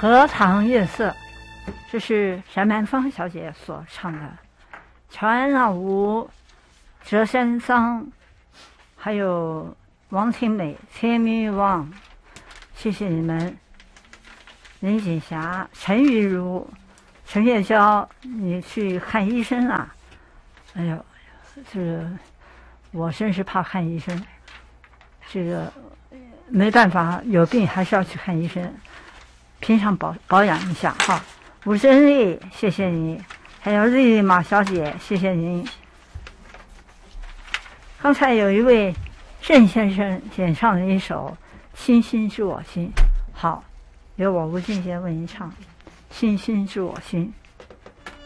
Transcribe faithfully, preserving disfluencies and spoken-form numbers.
荷塘月色，这是单蛮芳小姐所唱的。乔安娜舞、折山桑，还有王清美、千米旺，谢谢你们。林锦霞、陈玉茹、陈月娇，你去看医生啊？哎呦，这个我真是怕看医生，这个没办法，有病还是要去看医生，平常保保养一下哈。吴珍丽，谢谢你，还有丽丽马小姐，谢谢您。刚才有一位郑先生演唱了一首《星星知我心》，好，由我吴俊贤为您唱《星星知我心》。